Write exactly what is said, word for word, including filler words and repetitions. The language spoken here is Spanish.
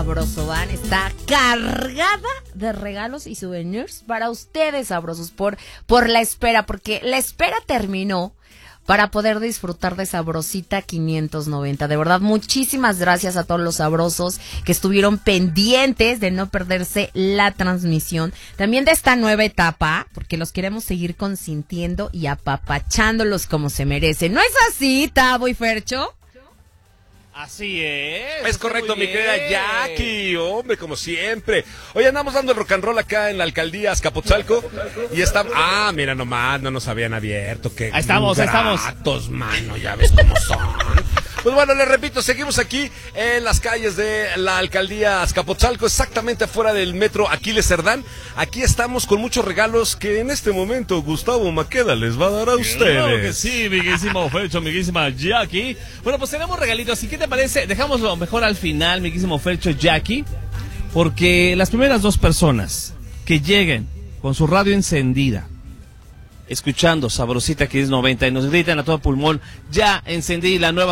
Sabroso Van está cargada de regalos y souvenirs para ustedes, sabrosos, por, por la espera, porque la espera terminó para poder disfrutar de Sabrosita quinientos noventa. De verdad, muchísimas gracias a todos los sabrosos que estuvieron pendientes de no perderse la transmisión. También de esta nueva etapa, porque los queremos seguir consintiendo y apapachándolos como se merecen. ¿No es así, Tavo y Fercho? Así es. Es correcto, mi querida Jackie, hombre, como siempre. Hoy andamos dando el rock and roll acá en la alcaldía Azcapotzalco y está... Ah, mira nomás, no nos habían abierto. Qué ahí estamos, ahí estamos. Gratos, mano, ya ves cómo son. Pues bueno, les repito, seguimos aquí en las calles de la alcaldía Azcapotzalco, exactamente afuera del metro Aquiles Cerdán. Aquí estamos con muchos regalos que en este momento Gustavo Maqueda les va a dar a ustedes. Claro que sí, amiguísimo Fercho, amiguísima Jackie. Bueno, pues tenemos regalitos, así que te parece, dejámoslo mejor al final, mi querísimo Fercho, Jackie, porque las primeras dos personas que lleguen con su radio encendida, escuchando Sabrosita quinientos noventa y nos gritan a todo pulmón, ya encendí la nueva